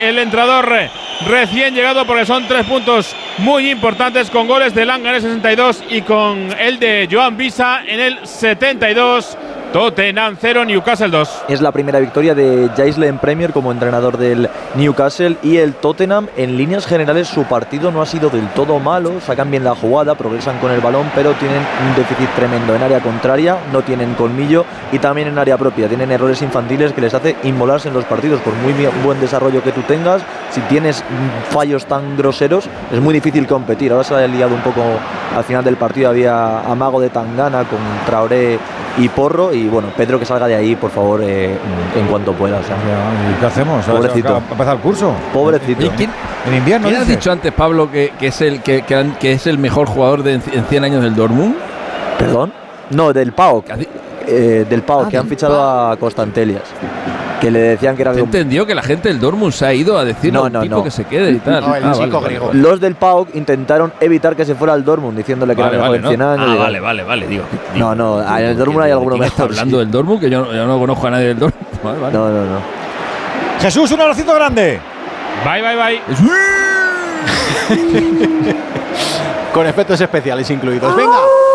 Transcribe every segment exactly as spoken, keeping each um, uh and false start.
el entrenador recién llegado, porque son tres puntos muy importantes, con goles de Langa en el sesenta y dos y con el de Joan Visa en el setenta y dos. Tottenham cero, Newcastle dos. Es la primera victoria de Jaisle en Premier como entrenador del Newcastle, y el Tottenham en líneas generales su partido no ha sido del todo malo, sacan bien la jugada, progresan con el balón, pero tienen un déficit tremendo en área contraria, no tienen colmillo, y también en área propia, tienen errores infantiles que les hace inmolarse en los partidos. Por muy buen desarrollo que tú tengas, si tienes fallos tan groseros es muy difícil competir. Ahora se ha liado un poco al final del partido, había amago de Tangana con Traoré y Porro, y bueno, Pedro que salga de ahí por favor eh, en cuanto pueda. O sea, ¿y qué hacemos? Pobrecito. ¿Va a empezar el curso? Pobrecito. ¿Quién, en invierno. ¿quién has dicho antes, Pablo, que, que, es el, que, que, que es el mejor jugador de, en cien años del Dortmund? ¿Perdón? No, del P A O K. Eh, del P A O K, ah, que han fichado Pau. a Constantelias. Que le decían que era... ¿Te entendió que la gente del Dortmund se ha ido a decir no, al no, tipo no. que se quede y tal? No, el ah, chico vale, griego. Vale. Los del P A O K intentaron evitar que se fuera al Dortmund, diciéndole que vale, era mejor vale, en cien años. Ah, digo, vale, vale, vale, digo. No, no, en el Dortmund hay alguno mejor. ¿Está hablando sí. del Dortmund? Que yo, yo no conozco a nadie del Dortmund. Vale, vale. No, no, no. Jesús, un abracito grande. Bye, bye, bye. Con efectos especiales incluidos. Venga.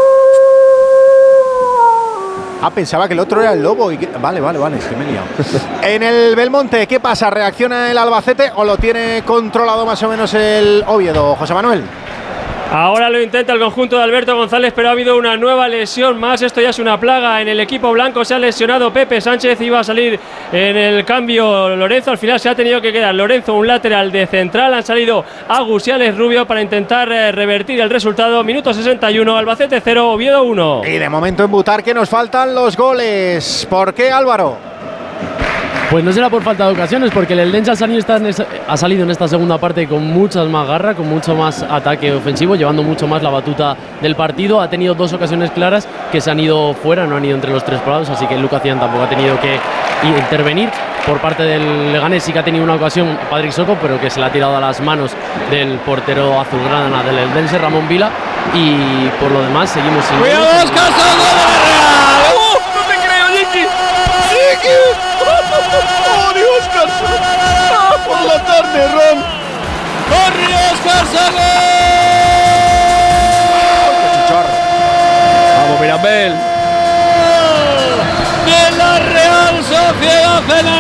Ah, pensaba que el otro era el lobo. Y que... Vale, vale, vale, se me he liado. En el Belmonte, ¿qué pasa? ¿Reacciona el Albacete o lo tiene controlado más o menos el Oviedo? José Manuel. Ahora lo intenta el conjunto de Alberto González, pero ha habido una nueva lesión más. Esto ya es una plaga en el equipo blanco. Se ha lesionado Pepe Sánchez, iba a salir en el cambio Lorenzo. Al final se ha tenido que quedar Lorenzo, un lateral de central. Han salido Agus y Alex Rubio para intentar eh, revertir el resultado. Minuto sesenta y uno, Albacete cero, Oviedo uno. Y de momento en Butarque nos faltan los goles. ¿Por qué, Álvaro? Pues no será por falta de ocasiones, porque el Eldense ha salido, ha salido en esta segunda parte con muchas más garra, con mucho más ataque ofensivo, llevando mucho más la batuta del partido. Ha tenido dos ocasiones claras que se han ido fuera, no han ido entre los tres palados, así que Lucas Cian tampoco ha tenido que intervenir. Por parte del Leganés sí que ha tenido una ocasión Patrick Soco, pero que se la ha tirado a las manos del portero azulgrana del Eldense, Ramón Vila, y por lo demás seguimos sin... ¡Cuidado, Óscar Soco de la Real! ¡Uh! ¡No te creo, Jiki! ¡Jiki! ¡Oh, Dios, Carson! ¡Ah, por la tarde, Ron! ¡Corre, Óscar Soco! ¡Vamos, Mirambel! ¡De la Real Sociedad en la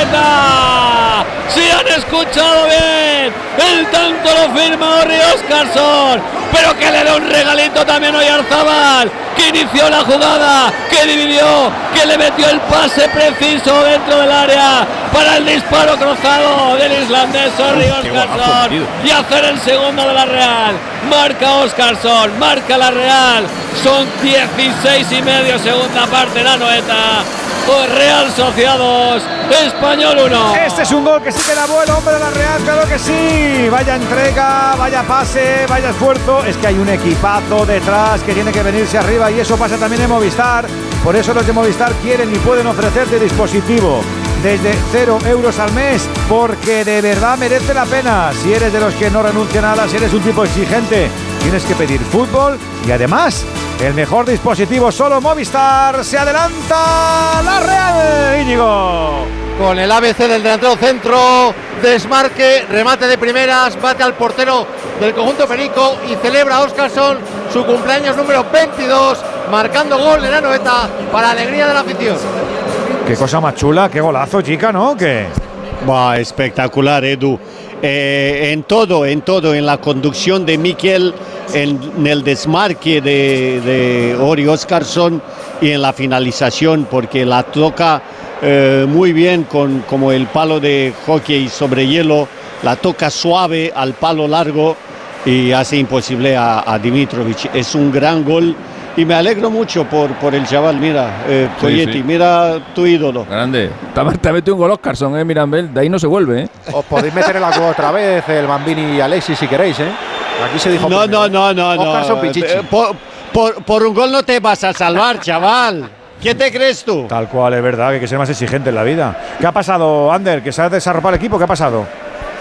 Noeta! ¡Si han escuchado bien! ¡El tanto lo firma Orri Óscarsson! ¡Pero que le da un regalito también hoy Arzabal! ¡Que inició la jugada! ¡Que dividió! ¡Que le metió el pase preciso dentro del área! Para el disparo cruzado del islandés Orri Óscarsson. Y hacer el segundo de la Real. Marca Óscarsson, marca la Real. Son dieciséis y medio, segunda parte la Noeta. Real Sociedad dos, Español uno. Este es un gol que sí que da vuelo, hombre, de la Real, claro que sí. Vaya entrega, vaya pase, vaya esfuerzo. Es que hay un equipazo detrás que tiene que venirse arriba, y eso pasa también en Movistar. Por eso los de Movistar quieren y pueden ofrecerte dispositivo desde cero euros al mes, porque de verdad merece la pena. Si eres de los que no renuncian a nada, si eres un tipo exigente, tienes que pedir fútbol y además el mejor dispositivo, solo Movistar. Se adelanta la Real, Íñigo. Con el A B C del delantero centro, desmarque, remate de primeras, bate al portero del conjunto perico y celebra Óscarsson su cumpleaños número veintidós, marcando gol en la Noeta para alegría de la afición. Qué cosa más chula, qué golazo, chica, ¿no? ¿Qué? Bah, espectacular, Edu. Eh, en todo, en todo, en la conducción de Miquel, en, en el desmarque de, de Orri Óscarsson y en la finalización, porque la toca eh, muy bien con como el palo de hockey sobre hielo, la toca suave al palo largo y hace imposible a, a Dimitrovic. Es un gran gol y me alegro mucho por, por el chaval. Mira, eh, Poyetti, sí, sí. Mira tu ídolo. Grande. Te ha metido un gol Óscarsson, eh, Mirambel. De ahí no se vuelve, eh. Os podéis meter en la cueva otra vez, el Bambini y Alexis, si queréis, eh. Aquí se dijo. No, no, no, no, Óscarsson, no. Pichichi. Por, por, por un gol no te vas a salvar, chaval. ¿Qué te crees tú? Tal cual, es verdad que hay que ser más exigente en la vida. ¿Qué ha pasado, Ander? ¿Que se ha desarropado el equipo? ¿Qué ha pasado?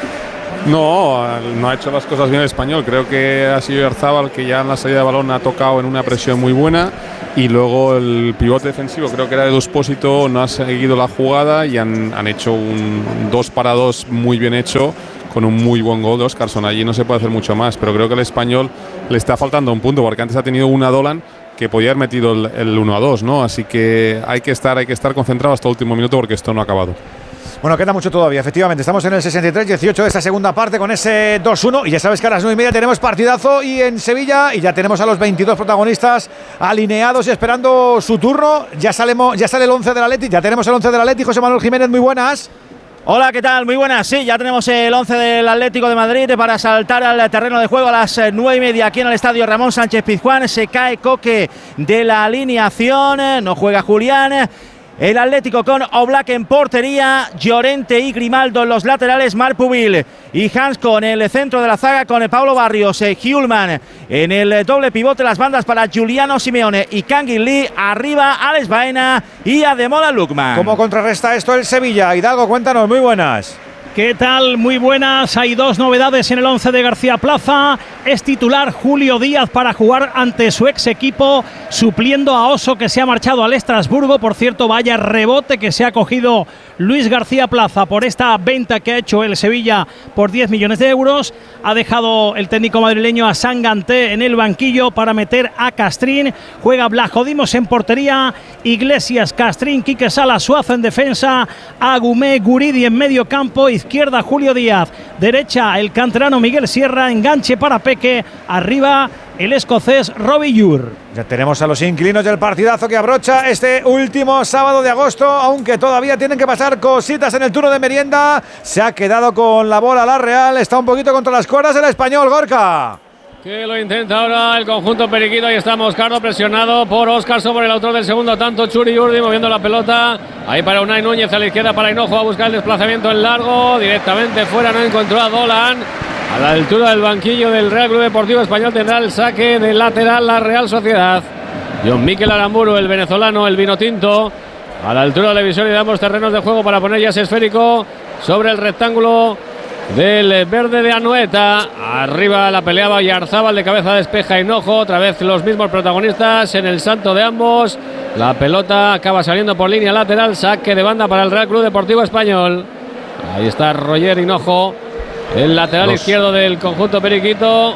No, no ha hecho las cosas bien el español. Creo que ha sido Oyarzabal que ya en la salida de balón ha tocado en una presión muy buena. Y luego el pivote defensivo, creo que era Edu Expósito, no ha seguido la jugada y han, han hecho un dos para dos muy bien hecho, con un muy buen gol de Óscarson. Allí no se puede hacer mucho más, pero creo que el español le está faltando un punto, porque antes ha tenido una Dolan que podía haber metido el, el uno a dos, ¿no? Así que hay que estar, hay que estar concentrado hasta el último minuto, porque esto no ha acabado. Bueno, queda mucho todavía, efectivamente. Estamos en el sesenta y tres dieciocho de esta segunda parte con ese dos uno. Y ya sabes que a las nueve y media tenemos partidazo y en Sevilla. Y ya tenemos a los veintidós protagonistas alineados y esperando su turno. Ya, salemos, ya sale el once del Atleti. Ya tenemos el once del Atleti. José Manuel Jiménez, muy buenas. Hola, ¿qué tal? Muy buenas. Sí, ya tenemos el once del Atlético de Madrid para saltar al terreno de juego a las nueve y media aquí en el estadio Ramón Sánchez Pizjuán. Se cae Coque de la alineación. No juega Julián. El Atlético con Oblak en portería, Llorente y Grimaldo en los laterales, Marpubil y Hansko en el centro de la zaga con Pablo Barrios, eh, Hjulman en el doble pivote, las bandas para Giuliano Simeone y Kangin Lee, arriba Alex Baena y Ademola Lookman. ¿Cómo contrarresta esto el Sevilla? Hidalgo, cuéntanos, muy buenas. ¿Qué tal? Muy buenas. Hay dos novedades en el once de García Plaza. Es titular Julio Díaz para jugar ante su ex equipo, supliendo a Oso, que se ha marchado al Estrasburgo. Por cierto, vaya rebote que se ha cogido Luis García Plaza por esta venta que ha hecho el Sevilla por diez millones de euros. Ha dejado el técnico madrileño a Sanganté en el banquillo para meter a Castrín. Juega Blajodimos en portería, Iglesias, Castrín, Quique Sala, Suazo en defensa, Agumé, Guridi en medio campo, izquierda Julio Díaz, derecha el canterano Miguel Sierra, enganche para Peque, arriba el escocés Robbie Yur. Ya tenemos a los inquilinos del partidazo que abrocha este último sábado de agosto, aunque todavía tienen que pasar cositas en el turno de merienda. Se ha quedado con la bola la Real, está un poquito contra las cuerdas el español, Gorka. Que lo intenta ahora el conjunto periquito. Ahí está Moscardo presionado por Óscarson, por el autor del segundo tanto, Churi Yurdi moviendo la pelota. Ahí para Unai Núñez, a la izquierda para Hinojo, a buscar el desplazamiento en largo. Directamente fuera, no encontró a Dolan. A la altura del banquillo del Real Club Deportivo Español tendrá el saque de lateral la Real Sociedad. John Mikel Aramburu, el venezolano, el vino tinto. A la altura de la divisoria de ambos terrenos de juego para poner ya ese esférico sobre el rectángulo del verde de Anoeta. Arriba la peleaba Oyarzabal, de cabeza despeja Hinojo. Otra vez los mismos protagonistas en el santo de ambos. La pelota acaba saliendo por línea lateral. Saque de banda para el Real Club Deportivo Español. Ahí está Roger Hinojo, el lateral los, izquierdo del conjunto periquito.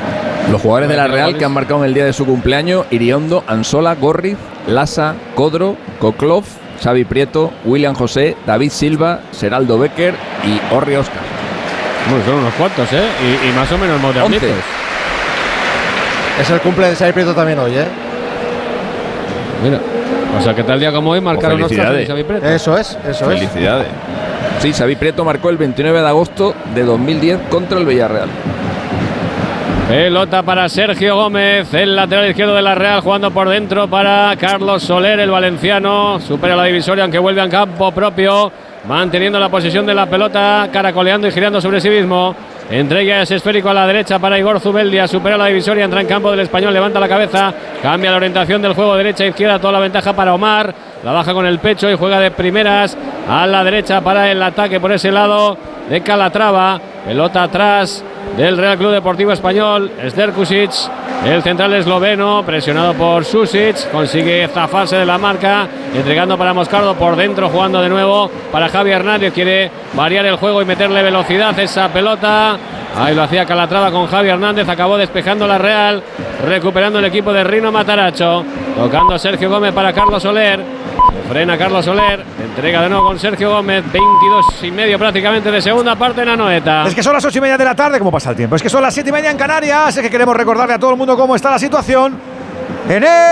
Los jugadores de la Real que han marcado en el día de su cumpleaños: Iriondo, Ansola, Gorriz, Lassa, Codro, Koklov, Xavi Prieto, William José, David Silva, Seraldo Becker y Orri Óscar. Bueno, son unos cuantos, ¿eh? Y, y más o menos modernitos. Es el cumple de Xavi Prieto también hoy, ¿eh? Mira, o sea que tal día como hoy marcaron Óscar y Xavi Prieto. Eso es, eso Felicidades. es. Felicidades. Sí, Xavi Prieto marcó el veintinueve de agosto de dos mil diez contra el Villarreal. Pelota para Sergio Gómez, el lateral izquierdo de la Real, jugando por dentro para Carlos Soler, el valenciano. Supera la divisoria, aunque vuelve a campo propio, manteniendo la posesión de la pelota, caracoleando y girando sobre sí mismo. Entrega ese esférico a la derecha para Igor Zubeldia. Supera la divisoria, entra en campo del español, levanta la cabeza, cambia la orientación del juego derecha a izquierda, toda la ventaja para Omar. La baja con el pecho y juega de primeras a la derecha para el ataque por ese lado de Calatrava. Pelota atrás del Real Club Deportivo Español. Sterkusic, el central esloveno, presionado por Susic, consigue zafarse de la marca, entregando para Moscardo por dentro, jugando de nuevo para Javi Hernández. Quiere variar el juego y meterle velocidad esa pelota. Ahí lo hacía Calatrava con Javi Hernández, acabó despejando la Real, recuperando el equipo de Rino Mataracho, tocando Sergio Gómez para Carlos Soler. Frena Carlos Soler, entrega de nuevo con Sergio Gómez, veintidós y medio prácticamente de segunda parte en Anoeta. Es que son las ocho y media de la tarde, ¿cómo pasa el tiempo? Es que son las siete y media en Canarias, es que queremos recordarle a todo el mundo cómo está la situación en el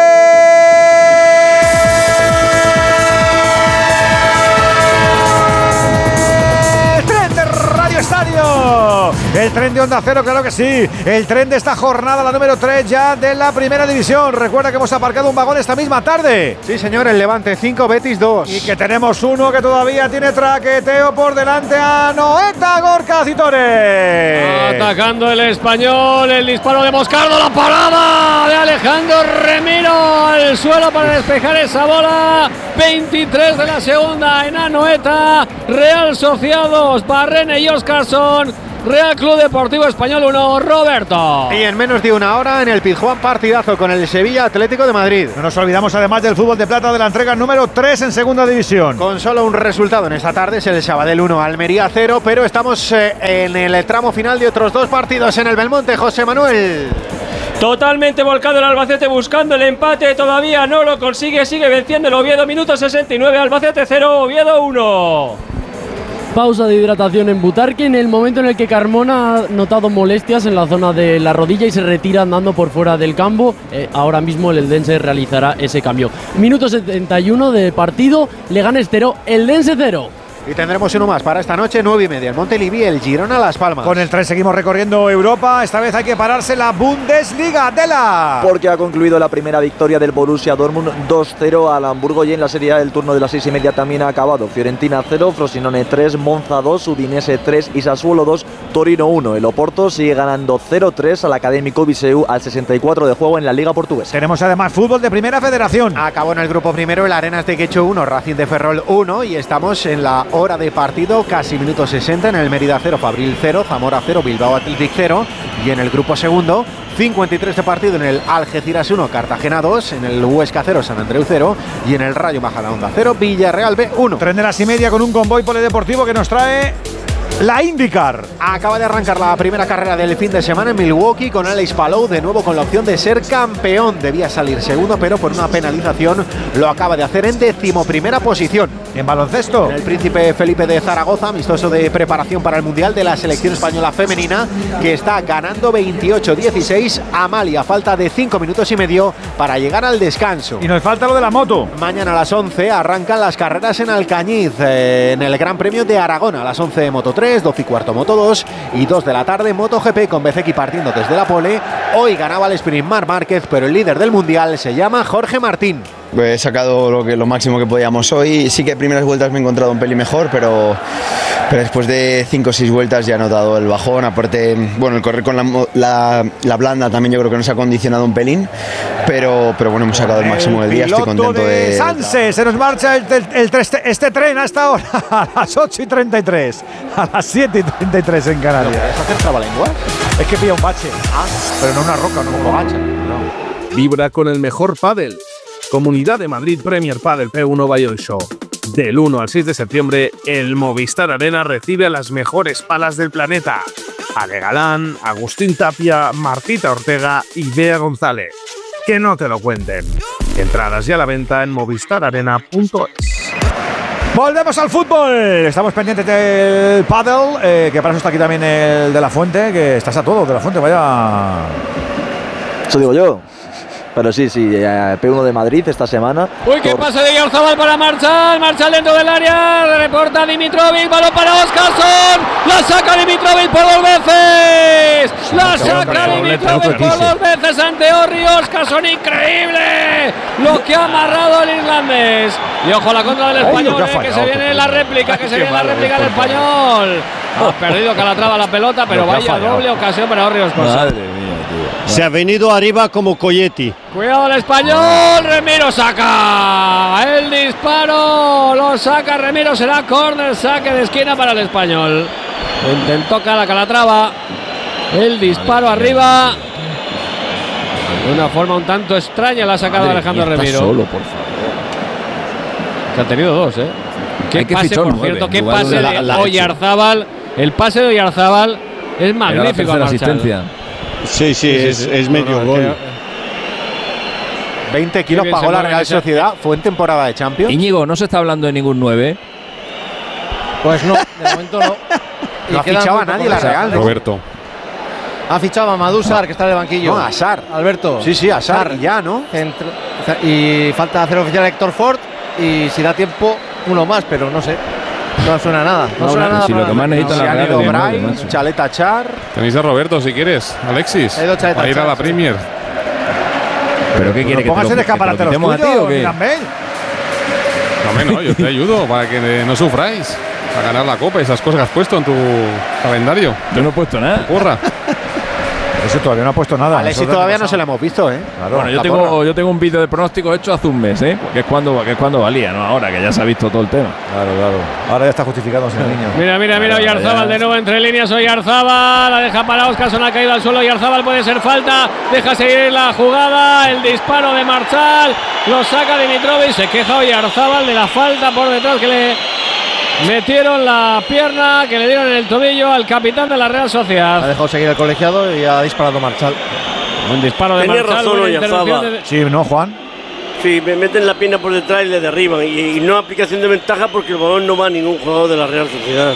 tren de Radio Estadio. El tren de Onda Cero, claro que sí. El tren de esta jornada, la número tres ya de la primera división. Recuerda que hemos aparcado un vagón esta misma tarde. Sí, señor, el Levante cinco, Betis dos. Y que tenemos uno que todavía tiene traqueteo por delante a Noeta, Gorka Citores. Atacando el español, el disparo de Moscardo, la parada de Alejandro Remiro al suelo para despejar esa bola. veintitrés de la segunda en Anoeta. Real Sociedad dos, Barrene y Óscarson. Real Club Deportivo Español uno, Roberto. Y en menos de una hora en el Pizjuán, partidazo con el Sevilla Atlético de Madrid. No nos olvidamos además del fútbol de plata de la entrega número tres en segunda división. Con solo un resultado en esta tarde es el Sabadell uno, Almería cero, pero estamos eh, en el tramo final de otros dos partidos en el Belmonte, José Manuel. Totalmente volcado el Albacete buscando el empate, todavía no lo consigue, sigue venciendo el Oviedo, minuto sesenta y nueve, Albacete cero, Oviedo uno. Pausa de hidratación en Butarque en el momento en el que Carmona ha notado molestias en la zona de la rodilla y se retira andando por fuera del campo. Eh, ahora mismo el Eldense realizará ese cambio. Minuto setenta y uno de partido, Leganés cero, Eldense cero. Y tendremos uno más para esta noche, nueve y media, el Montelivi, el Girona, Las Palmas. Con el tres seguimos recorriendo Europa, esta vez hay que pararse la Bundesliga de la... Porque ha concluido la primera victoria del Borussia Dortmund dos cero al Hamburgo y en la Serie A el turno de las seis y media también ha acabado. Fiorentina cero, Frosinone tres, Monza dos, Udinese tres y Sassuolo dos, Torino uno. El Oporto sigue ganando cero tres al Académico Viseu al sesenta y cuatro de juego en la Liga Portuguesa. Tenemos además fútbol de Primera Federación. Acabó en el grupo primero el Arenas de Quecho uno, Racing de Ferrol uno y estamos en la hora de partido, casi minuto sesenta en el Mérida cero, Fabril cero, Zamora cero, Bilbao Athletic cero y en el grupo segundo cincuenta y tres de partido en el Algeciras uno, Cartagena dos, en el Huesca cero, San Andreu cero y en el Rayo Majadahonda cero, Villarreal B uno. Tren de las y media con un convoy polideportivo que nos trae la IndyCar. Acaba de arrancar la primera carrera del fin de semana en Milwaukee con Alex Palou de nuevo con la opción de ser campeón. Debía salir segundo, pero por una penalización lo acaba de hacer en decimoprimera posición. En baloncesto, en el Príncipe Felipe de Zaragoza, amistoso de preparación para el Mundial de la selección española femenina, que está ganando veintiocho dieciséis a Mali a falta de cinco minutos y medio para llegar al descanso. Y nos falta lo de la moto. Mañana a las once arrancan las carreras en Alcañiz, eh, en el Gran Premio de Aragón. A las once Moto tres, doce y cuarto Moto dos y dos de la tarde MotoGP con Bezeki partiendo desde la pole. Hoy ganaba el sprint Marc Márquez, pero el líder del Mundial se llama Jorge Martín. He sacado lo, que, lo máximo que podíamos hoy. Sí que en primeras vueltas me he encontrado un pelín mejor, pero, pero después de cinco o seis vueltas ya he notado el bajón. Aparte, bueno, el correr con la, la, la blanda también yo creo que nos ha condicionado un pelín, pero, pero bueno, hemos sacado el máximo del día. Estoy contento de... de... Sanse, se nos marcha el, el, el, este, este tren hasta ahora, a las ocho y treinta y tres, a las siete y treinta y tres en Canarias. ¿Es hacer trabalenguas? Es que pilla un bache, ah, pero no una roca, no un bache. No. Vibra con el mejor pádel. Comunidad de Madrid Premier Padel P uno Valladolid Show. Del uno al seis de septiembre, el Movistar Arena recibe a las mejores palas del planeta. Ale Galán, Agustín Tapia, Martita Ortega y Bea González. Que no te lo cuenten. Entradas ya a la venta en movistar arena punto es. Volvemos al fútbol. Estamos pendientes del pádel, eh, que para eso está aquí también el de la Fuente, que estás a todo, de la Fuente, vaya. Eso digo yo. Pero sí, sí, P uno de Madrid esta semana. Uy, qué pase de Oyarzabal para Marchal. Marchal dentro del área. Reporta Dimitrovic. Balón para Óscarson. La saca Dimitrovic por dos veces. La saca Dimitrovic por dos veces ante Orri. Óscarson, increíble lo que ha amarrado el irlandés. Y ojo a la contra del español, eh, que se viene la réplica, que se viene la réplica del español. Ha perdido Calatrava la pelota, pero vaya doble ocasión para Orri Óscarson. Madre mía. Se ha venido arriba como Coyetti. Cuidado el español, Remiro saca el disparo, lo saca Remiro, será córner, saque de esquina para el español. Intentó la Calatrava, el disparo arriba, de una forma un tanto extraña la ha sacado Madre, Alejandro Remiro. Solo, por favor. Que ha tenido dos, ¿eh? Qué que pase, por nueve, cierto, qué pase de, de Oyarzábal, el pase de Oyarzábal es magnífico. La asistencia. Sí, sí, sí, es, sí. es medio no, no, gol. veinte kilos pagó la Real Sociedad, fue en temporada de Champions. Íñigo, no se está hablando de ningún nueve. Pues no, de momento no. No ha fichado a nadie la Real. Roberto. Ha fichado a Madusar, que está en el banquillo. No, a Sar. Alberto. Sí, sí, a Sar, y ya, ¿no? Centro, y falta hacer oficial a Héctor Ford y si da tiempo, uno más, pero no sé. No suena nada. No, no suena nada. Si lo que más necesita no, la Real es Brian, Chaleta Char. Tenéis a Roberto si quieres, Alexis. A ir a la Premier. ¿Pero qué quiere que pongas el escaparate los tuyos, a ti o qué? No, no, yo te ayudo para que no sufráis. Para ganar la copa, esas cosas que has puesto en tu calendario. Yo no he puesto nada. Corra. Eso todavía no ha puesto nada. Alexis Eso todavía no se lo hemos visto, ¿eh? Claro, bueno, yo tengo, yo tengo un vídeo de pronóstico hecho hace un mes, ¿eh? Que es cuando, que es cuando valía, ¿no? Ahora que ya se ha visto todo el tema. Claro, claro. Ahora ya está justificándose el niño. Mira, mira, mira, Claro, Oyarzábal ya. de nuevo entre líneas. Oyarzábal la deja para Óscarson, ha caído al suelo. Oyarzábal puede ser falta. Deja seguir la jugada. El disparo de Marchal. Lo saca Dimitrovic. Se queja Oyarzábal de la falta por detrás que le metieron la pierna, que le dieron en el tobillo al capitán de la Real Sociedad. Ha dejado seguir el colegiado y ha disparado Marchal. Un disparo de Tenía Marchal. razón buena intervención Oyarzábal. de- Sí, ¿no, Juan? Sí, me meten la pierna por detrás y le derriban. Y, y no aplicación de ventaja porque el balón no va a ningún jugador de la Real Sociedad.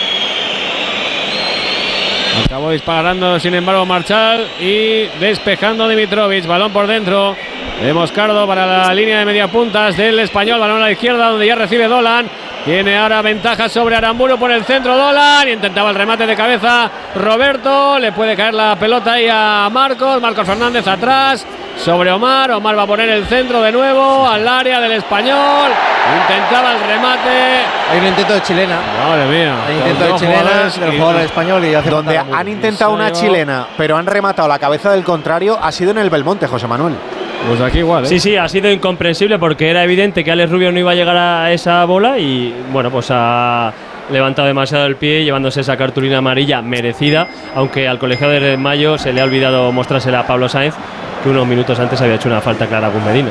Acabó disparando, sin embargo, Marchal y despejando Dimitrovic. Balón por dentro de Moscardo para la línea de media puntas del Español. Balón a la izquierda donde ya recibe Dolan. Tiene ahora ventaja sobre Aramburu por el centro. Dolan intentaba el remate de cabeza. Roberto, le puede caer la pelota ahí a Marcos. Marcos Fernández atrás sobre Omar. Omar va a poner el centro de nuevo al área del Español. Intentaba el remate. Hay un intento de chilena. Madre mía. Hay intento de Dos chilena jugadores del y- jugador español y hace Donde falta han intentado Se ha una llevado- chilena, pero han rematado la cabeza del contrario, ha sido en el Belmonte, José Manuel. Pues aquí igual, ¿eh? Sí, sí, ha sido incomprensible porque era evidente que Alex Rubio no iba a llegar a esa bola y bueno, pues ha levantado demasiado el pie llevándose esa cartulina amarilla merecida, aunque al colegiado de Mayo se le ha olvidado mostrársela a Pablo Sáenz, que unos minutos antes había hecho una falta clara con Medina.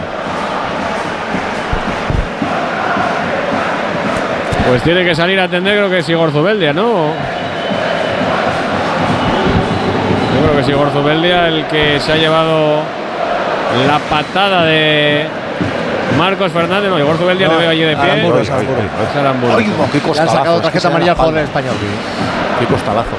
Pues tiene que salir a atender, creo que es Igor Zubeldia, ¿no? Yo creo que es Igor Zubeldia el que se ha llevado la patada de Marcos Fernández. No, Igor Zubeldia No, le veo allí de pie. Aramburu, es Aramburu. Es Aramburu. Ay, qué Le han costalazo, sacado es que tarjeta se amarilla al da la jugador del palma. español. Qué costalazo.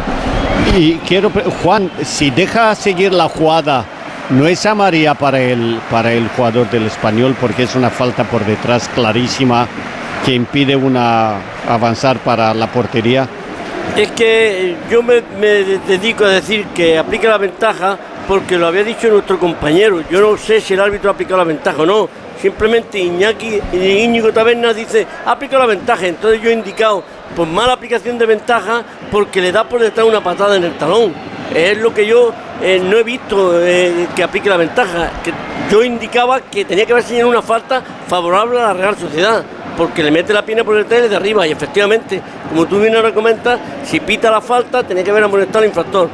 Y quiero, pre- Juan, si deja seguir la jugada, no es amarilla para el, para el jugador del Español, porque es una falta por detrás clarísima que impide una avanzar para la portería. Es que yo me, me dedico a decir que aplica la ventaja porque lo había dicho nuestro compañero. Yo no sé si el árbitro ha aplicado la ventaja o no. Simplemente Iñaki, Íñigo Tabernas dice, ha aplicado la ventaja. Entonces yo he indicado, pues mala aplicación de ventaja porque le da por detrás una patada en el talón. Es lo que yo eh, no he visto eh, que aplique la ventaja. Que yo indicaba que tenía que haber señalado una falta favorable a la Real Sociedad, porque le mete la pierna por detrás de arriba y efectivamente, como tú bien ahora comentas, si pita la falta tenía que haber amonestado al infractor.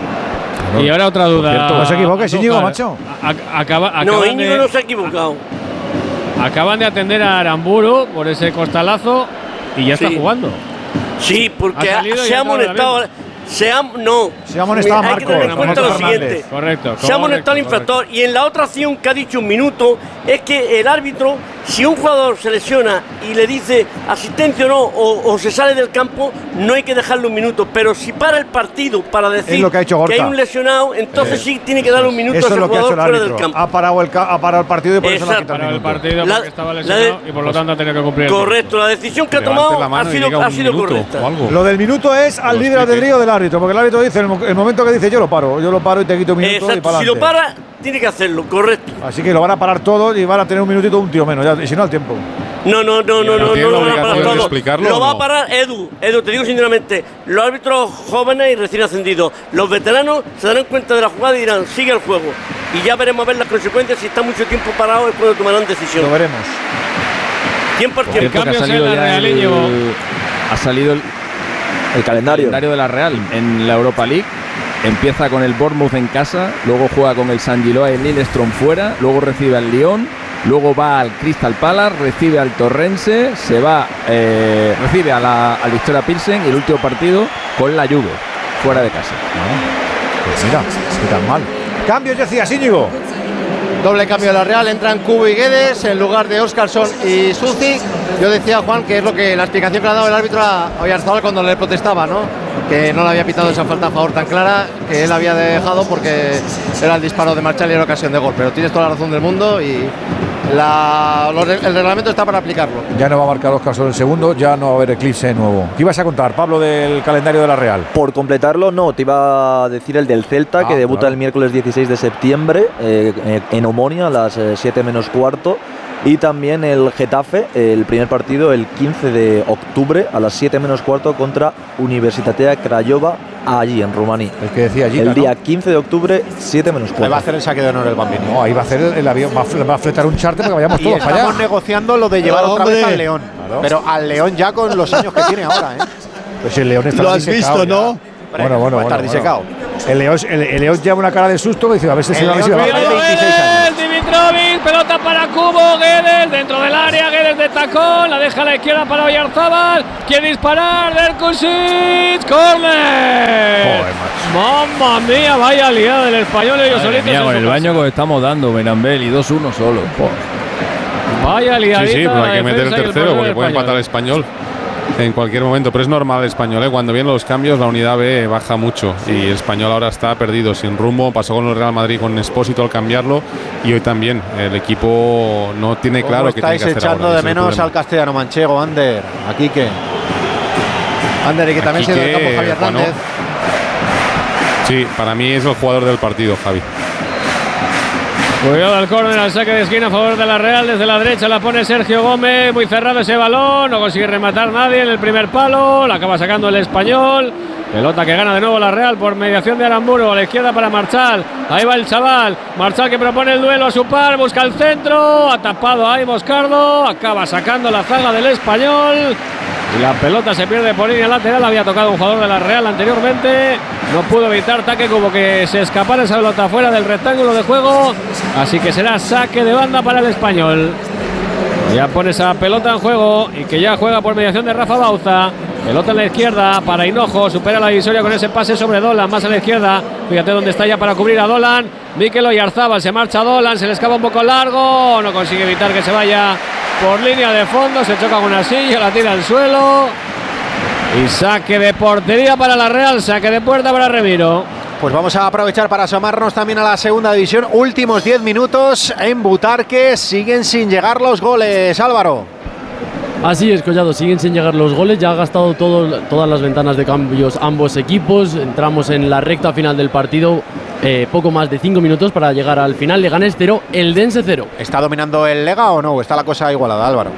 Y ahora otra duda. No se equivoques, Íñigo, macho. A- acaba- No, acaban Íñigo de- no se ha equivocado. Acaban de atender a Aramburu por ese costalazo y ya está Sí. jugando. Sí, porque Ha ha- salido y se ha ha entrado ahora amonestado. Se ha, no, Se ha amonestado a hay que Marcos, tener en cuenta lo Marcos siguiente. Fernández. Correcto. Se ha amonestado al correcto, infractor. Y en la otra acción que ha dicho un minuto, es que el árbitro, si un jugador se lesiona y le dice asistencia o no, o, o se sale del campo, no hay que dejarle un minuto. Pero si para el partido para decir Es lo que ha hecho Gorka. hay un lesionado, entonces Eh, sí tiene que darle un minuto a Eso ese es lo que ha hecho jugador el fuera del árbitro. campo. Ha parado el, ca- ha parado el partido y por eso le ha Exacto. quitado Para el el minuto. partido La- porque estaba la lesionado de- y por lo tanto ha tenido que cumplir el Correcto, la decisión que ha Levante tomado la mano ha y sido, diga ha un sido minuto correcta. o algo. Lo del minuto es al Lo libre explique. albedrío del árbitro, porque el árbitro dice, el, mo- el momento que dice yo lo paro, yo lo paro y te quito un minuto y Exacto, para si lo para, tiene que hacerlo, correcto. Así que lo van a parar todos y van a tener un minutito un tío menos, ya, y si no al tiempo. No, no, no, no, no no, tiene no la lo van a obligación parar de todo. explicarlo, Lo va ¿o a no? parar Edu. Edu, te digo sinceramente, los árbitros jóvenes y recién ascendidos, los veteranos se darán cuenta de la jugada y dirán, sigue el juego. Y ya veremos a ver las consecuencias. Si está mucho tiempo parado es cuando tomarán decisión. Lo veremos. cien por cien. El cambio ha es en salido la ya Real, el, Íñigo. ha salido el El calendario. calendario de la Real en la Europa League. Empieza con el Bournemouth en casa, luego juega con el San Giloa y Lillestrøm fuera, luego recibe al Lyon, luego va al Crystal Palace, recibe al Torrense, se va, eh, recibe a la, al Victoria Pilsen y el último partido con la Juve, fuera de casa. Pues mira, ni tan mal. Cambios, decías, Íñigo. Doble cambio de la Real, entran Cubo y Guedes en lugar de Óscarson y Suci. Yo decía, Juan, que es lo que la explicación que le ha dado el árbitro a Oyarzabal cuando le protestaba, ¿no? Que no le había pitado esa falta a favor tan clara, que él había dejado porque era el disparo de Marchal y era ocasión de gol. Pero tienes toda la razón del mundo y la, los- el reglamento está para aplicarlo. Ya no va a marcar Óscar solo el segundo, ya no va a haber eclipse nuevo. ¿Qué ibas a contar, Pablo, del calendario de la Real? Por completarlo, no, te iba a decir el del Celta, Ah, que debuta claro. el miércoles dieciséis de septiembre eh, eh, en Omonia a las eh, siete menos cuarto. Y también el Getafe, el primer partido el quince de octubre a las siete menos cuarto contra Universitatea Craiova allí en Rumanía. El que decía allí. El ¿no? día quince de octubre, siete menos cuatro. Ahí va a hacer el saque de honor el Bambini. No, ahí va a hacer el, el avión, va a, va a fletar un charter para que vayamos Y todos para estamos allá. negociando lo de llevar Claro, otra vez hombre. al León. Claro. Pero al León ya con los años que tiene ahora, ¿eh? Pues el León está Lo has disecado visto, ya. ¿no? Bueno, bueno, Va a estar bueno, disecado. bueno. El León, el, el León lleva una cara de susto, dice, a ver si se El va a León bajar. tiene veintiséis años. Dimitrovic, pelota para Kubo, Guedes dentro del área, Guedes de tacón, la deja a la izquierda para Oyarzábal, quiere disparar, Derkusic, córner. Mamma mía, vaya liada del español, ellos Madre solitos. mía, en con su el casa. baño que os estamos dando, Benambel, y dos uno solo. Vaya liadita. Sí, sí, pero hay que la meter el defensa y tercero portero porque puede español. empatar el español en cualquier momento. Pero es normal el español, ¿eh? Cuando vienen los cambios, la unidad B baja mucho. Y el español ahora está perdido, sin rumbo. Pasó con el Real Madrid con Expósito al cambiarlo. Y hoy también. El equipo no tiene ¿Cómo claro qué tiene estáis que hacer echando ahora? de Ese es el menos problema. al castellano manchego, Ander? Aquí que. Ander, y que también Aquí se dio el campo que, Javier bueno, Hernández. Sí, para mí es el jugador del partido, Javi. Cuidado al córner, al saque de esquina a favor de la Real. Desde la derecha la pone Sergio Gómez. Muy cerrado ese balón. No consigue rematar nadie en el primer palo. La acaba sacando el español. Pelota que gana de nuevo la Real por mediación de Aramburu. A la izquierda para Marchal. Ahí va el chaval. Marchal que propone el duelo a su par. Busca el centro. Ha tapado ahí Moscardo. Acaba sacando la zaga del español. Y la pelota se pierde por línea lateral. Había tocado un jugador de la Real anteriormente. No pudo evitar Taque como que se escapara esa pelota fuera del rectángulo de juego. Así que será saque de banda para el español. Ya pone esa pelota en juego y que ya juega por mediación de Rafa Bauza. Pelota en la izquierda para Hinojo. Supera la divisoria con ese pase sobre Dolan. Más a la izquierda. Fíjate dónde está ya para cubrir a Dolan. Mikel Oyarzábal. Se marcha Dolan. Se le escapa un poco largo. No consigue evitar que se vaya por línea de fondo. Se choca con una silla. La tira al suelo. Y saque de portería para la Real. Saque de puerta para Remiro. Pues vamos a aprovechar para asomarnos también a la segunda división. Últimos diez minutos en Butarque. Siguen sin llegar los goles, Álvaro. Así es, Collado, siguen sin llegar los goles. Ya ha gastado todo, todas las ventanas de cambios ambos equipos. Entramos en la recta final del partido. Eh, poco más de cinco minutos para llegar al final. Leganés cero, Eldense cero. ¿Está dominando el Lega o no? ¿O está la cosa igualada, Álvaro?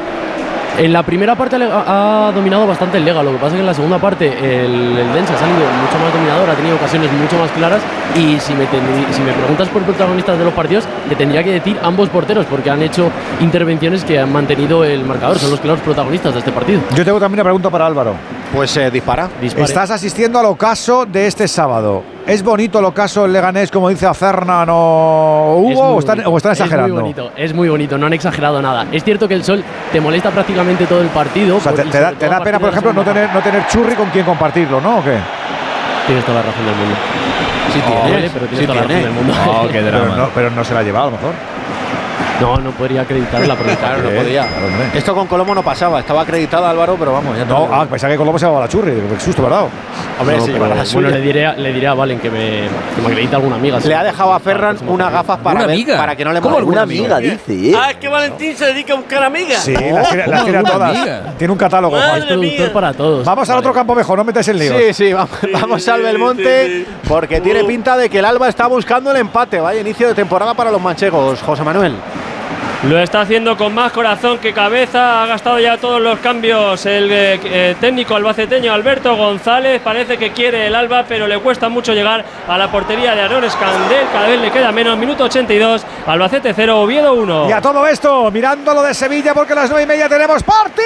En la primera parte ha dominado bastante el Lega, lo que pasa es que en la segunda parte el Eldense ha salido mucho más dominador, ha tenido ocasiones mucho más claras y si me, si me preguntas por protagonistas de los partidos, te tendría que decir ambos porteros porque han hecho intervenciones que han mantenido el marcador, son los claros protagonistas de este partido. Yo tengo también una pregunta para Álvaro. Pues eh, dispara. Dispare. Estás asistiendo al ocaso de este sábado. ¿Es bonito el ocaso el Leganés, como dice Acernan o Hugo, o están, o están exagerando? Es muy bonito, es muy bonito, no han exagerado nada. Es cierto que el sol te molesta prácticamente todo el partido. O sea, por, te, te da, te da pena, por ejemplo, no tener, no tener churri con quien compartirlo, ¿no? ¿O qué? Tienes toda la razón del mundo. Sí, Oh, tiene, vale, pero tienes sí toda la tiene. razón del mundo. Oh, qué drama. Pero no, pero no se la ha llevado, a lo mejor. No, no podría acreditarla, pero Claro, no Eh, podía. claro, hombre. Esto con Colomo no pasaba. Estaba acreditado Álvaro, pero vamos, ya te No, digo. ah, pensaba que Colombo se llevaba la churri. Qué susto, ¿verdad? Hombre, no, se pero, llevará la bueno, suya. le diré, a- le diré a Valen que me, que me acredite alguna amiga. Le ha dejado a Ferran unas gafas para, ¿Una ver- amiga? para que no le ¿Cómo moleste. alguna amiga dice? ¿eh? Ah, es que Valentín se dedica a buscar amigas. Sí, las tiene, las tiene ¿Cómo todas. amiga? Tiene un catálogo. Madre Juan. Es productor mía. para todos. Vamos al otro campo mejor, no metáis en líos. Sí, sí, vamos, vamos al Belmonte sí, sí. porque tiene pinta de que el Alba está buscando el empate. Vaya inicio de temporada para los manchegos, José Manuel. Lo está haciendo con más corazón que cabeza. Ha gastado ya todos los cambios el eh, eh, técnico albaceteño Alberto González. Parece que quiere el Alba, pero le cuesta mucho llegar a la portería de Aarón Escandel. Cada vez le queda menos. Minuto ochenta y dos. Albacete cero, Oviedo uno. Y a todo esto, mirando lo de Sevilla, porque a las nueve y media tenemos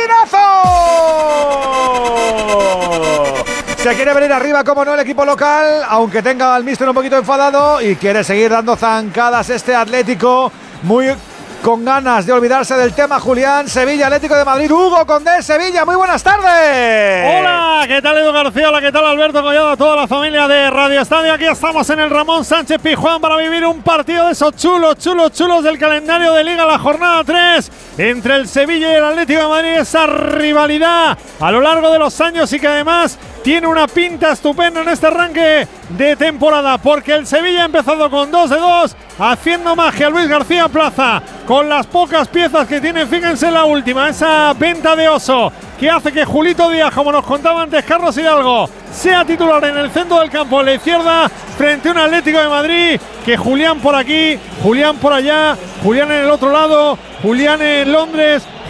partidazo. Se quiere venir arriba, como no, el equipo local, aunque tenga al míster un poquito enfadado y quiere seguir dando zancadas este Atlético, muy con ganas de olvidarse del tema. Julián, Sevilla, Atlético de Madrid, Hugo Condé, Sevilla, muy buenas tardes. Hola, ¿qué tal Edu García? Hola, ¿qué tal Alberto Collado? A toda la familia de Radio Estadio. Aquí estamos en el Ramón Sánchez Pizjuán para vivir un partido de esos chulos, chulos, chulos del calendario de Liga, la jornada tres, entre el Sevilla y el Atlético de Madrid. Esa rivalidad a lo largo de los años y que además tiene una pinta estupenda en este arranque de temporada, porque el Sevilla ha empezado con dos de dos, haciendo magia Luis García Plaza, con las pocas piezas que tiene. Fíjense la última, esa venta de Oso, que hace que Julito Díaz, como nos contaba antes Carlos Hidalgo, sea titular en el centro del campo, a la izquierda, frente a un Atlético de Madrid, que Julián por aquí, Julián por allá, Julián en el otro lado, Julián en Londres,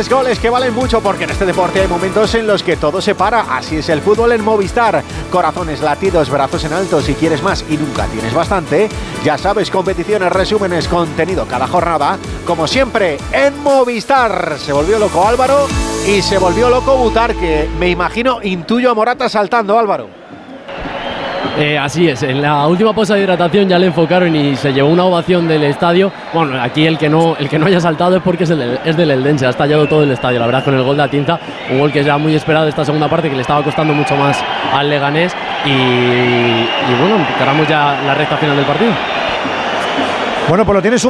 Goles, goles que valen mucho, porque en este deporte hay momentos en los que todo se para. Así es el fútbol en Movistar. Corazones, latidos, brazos en alto. Si quieres más y nunca tienes bastante, ya sabes, competiciones, resúmenes, contenido cada jornada, como siempre en Movistar. Se volvió loco Álvaro y se volvió loco Butarque. Me imagino, intuyo a Morata saltando, Álvaro. Eh, así es, en la última pausa de hidratación ya le enfocaron y se llevó una ovación del estadio. Bueno, aquí el que no, el que no haya saltado es porque es del, es del Eldense, ha estallado todo el estadio, la verdad, con el gol de Atienza, un gol que ya muy esperado esta segunda parte, que le estaba costando mucho más al Leganés. Y, y bueno, encaramos ya la recta final del partido. Bueno, pues lo tienes un